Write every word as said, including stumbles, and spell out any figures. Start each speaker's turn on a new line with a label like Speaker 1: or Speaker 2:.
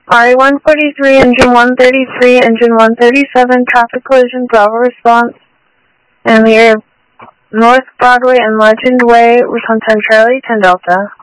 Speaker 1: R A one forty-three, engine one thirty-three, engine one thirty-seven, traffic collision, Bravo response, and near North Broadway and Legend Way, return time Charlie, ten Delta.